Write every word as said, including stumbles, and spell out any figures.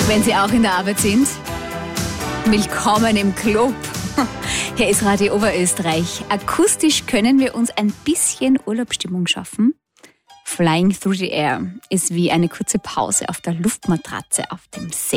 Wenn Sie auch in der Arbeit sind, willkommen im Club. Hier ist Radio Oberösterreich. Akustisch können wir uns ein bisschen Urlaubsstimmung schaffen. Flying Through the Air ist wie eine kurze Pause auf der Luftmatratze auf dem See.